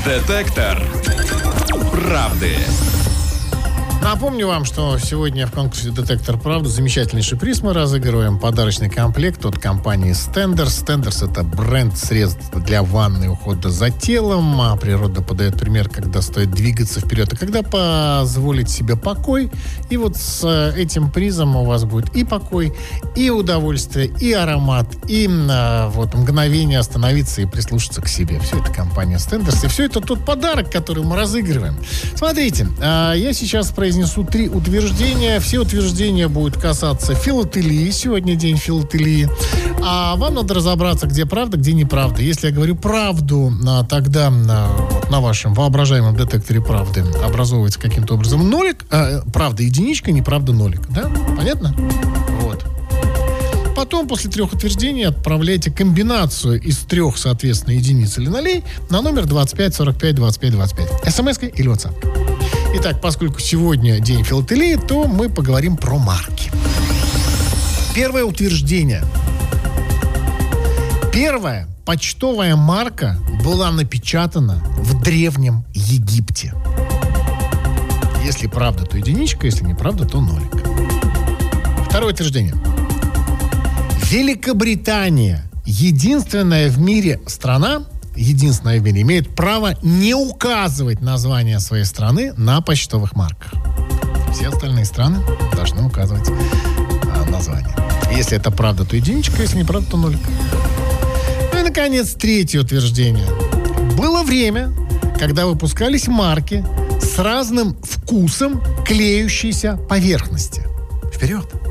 Детектор правды. Напомню вам, что сегодня в конкурсе «Детектор правды» замечательнейший приз мы разыгрываем. Подарочный комплект от компании «Стендерс». «Стендерс» — это бренд средств для ванны и ухода за телом. А природа подает пример, когда стоит двигаться вперед, а когда позволить себе покой. И вот с этим призом у вас будет и покой, и удовольствие, и аромат, и вот мгновение остановиться и прислушаться к себе. Все это компания «Стендерс». И все это тот подарок, который мы разыгрываем. Смотрите, я сейчас произнесу 3 утверждения. Все утверждения будут касаться филателии. Сегодня день филателии. А вам надо разобраться, где правда, где неправда. Если я говорю правду, тогда на вашем воображаемом детекторе правды образовывается каким-то образом нолик. Правда единичка, неправда нолик. Да? Понятно? Вот. Потом, после 3 утверждений, отправляйте комбинацию из 3, соответственно, единиц или нолей на номер 25 45 25 25. СМС-кой или WhatsApp. Итак, поскольку сегодня день филателии, то мы поговорим про марки. Первое утверждение. Первая почтовая марка была напечатана в Древнем Египте. Если правда, то единичка, если неправда, то нолик. Второе утверждение. Великобритания — единственная в мире страна, имеет право не указывать название своей страны на почтовых марках. Все остальные страны должны указывать название. Если это правда, то единичка, если неправда, то нолик. Ну и, наконец, 3 утверждение. Было время, когда выпускались марки с разным вкусом клеющейся поверхности. Вперед!